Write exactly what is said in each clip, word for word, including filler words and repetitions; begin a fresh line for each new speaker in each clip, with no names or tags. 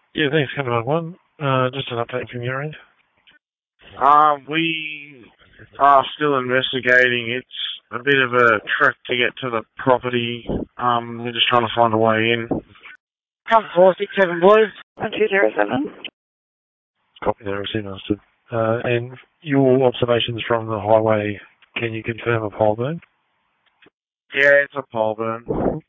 Yeah, thanks, Cameron One. Uh, just an update from your end.
Um, we are still investigating. It's a bit of a trek to get to the property. Um, we're just trying to find a way in. Come four six seven Blue.
One two zero seven.
Copy that, received, understood. Uh, and your observations from the highway, can you confirm a pole burn?
Yeah, it's a pole burn.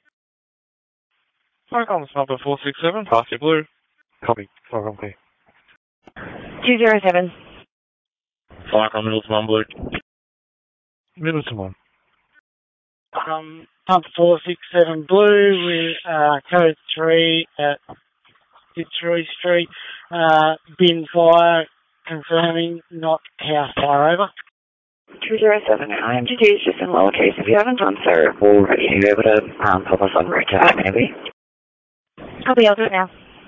Flycom's number four six seven, pass your Blue.
Copy, Flycom clear.
two zero seven.
Flycom Middleton one Blue.
Middleton one.
Um, pump four six seven Blue with uh, code three at Fitzroy Street. Uh, bin fire, confirming not house fire, over.
two zero seven. I am today's just in lowercase. If you haven't done so, we'll ready to be able to um, pop us on route to that, maybe. Copy, I'll do it now.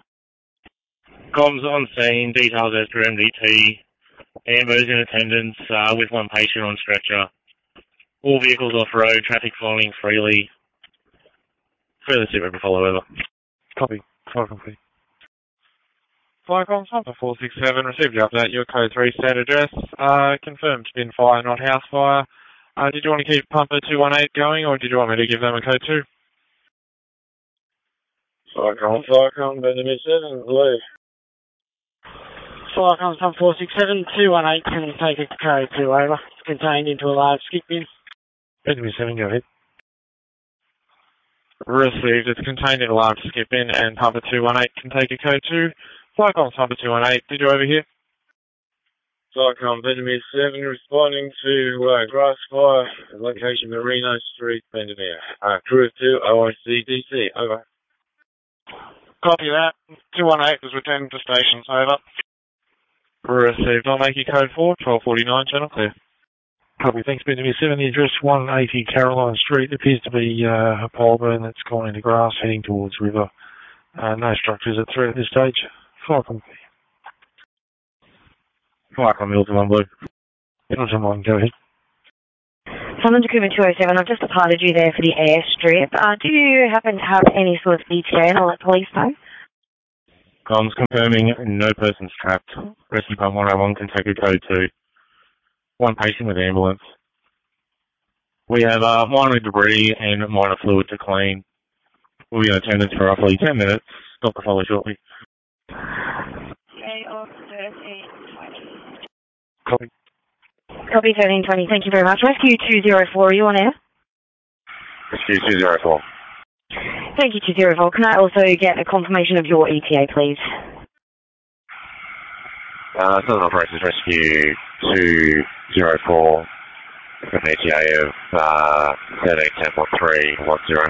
Comms on scene, details as per M D T. Amber's in attendance uh, with one patient on stretcher. All vehicles off-road, traffic flowing freely. Further sit rep follow over.
Copy, Flycom clear.
Flycom number four six seven, received your update. Your code three state address. Uh, confirmed bin fire, not house fire. Uh, did you want to keep pumper two one eight going, or did you want me to give them a code two? Flycom, Flycom, Benjamin seven Blue.
Flycom pump four six seven, two one eight can take a code two, over. It's contained into a large skip bin.
Benjamin seven, go ahead.
Received. It's contained in a large skip bin, and pumper two one eight can take a code two. Flycom pumper two one eight, did you overhear? Flycom Benjamin seven responding to uh, grass fire, location Merino Street, Benjamin. Uh, crew two O I C D C, over. Copy that. two one eight is returning to stations, over. Received. I'll make you code four, twelve forty-nine, channel clear.
Copy, thanks, Benjamin seven. The address one eighty Caroline Street appears to be uh, a pole burn that's gone into grass heading towards river. Uh, no structures at threat at this stage. Flycom clear.
Flycom Middleton one Blue.
Middleton one, go ahead.
Summon Takuma two oh seven, I've just departed you there for the airstrip. Uh, do you happen to have any sort of E T A and I'll let police know?
Comms confirming no persons trapped. Rescue pump one oh one can take a code two. One patient with ambulance. We have uh, minor debris and minor fluid to clean. We'll be in attendance for roughly ten minutes. Stop the follow shortly.
Copy.
Copy thirteen twenty, thank you very much. Rescue two zero four, are you on air?
Rescue two zero four.
Thank you, two zero four. Can I also get a confirmation of your E T A, please?
Uh, Southern Operations Rescue two zero four. Got an E T A of uh, thirteen ten one three one zero.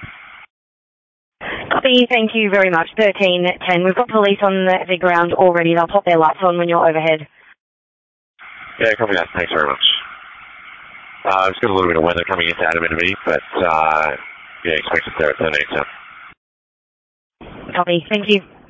Copy, thank you very much. thirteen ten. We've got police on the, the ground already. They'll pop their lights on when you're overhead.
Yeah, copy that. Thanks very much. Uh, it's got a little bit of weather coming into Adamantly, but uh, yeah, expect it there at thirteen ten.
Copy, thank you.